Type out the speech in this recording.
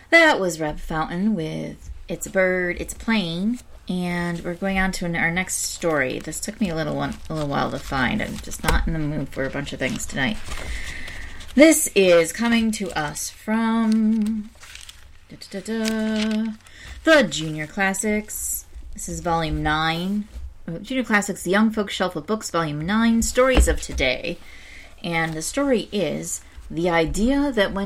That was Reb Fountain with It's a Bird, It's a Plane. And we're going on to our next story. This took me a little while to find. I'm just not in the mood for a bunch of things tonight. This is coming to us from the Junior Classics. This is Volume 9. Junior Classics, The Young Folks Shelf of Books, Volume 9, Stories of Today. And the story is The Idea That When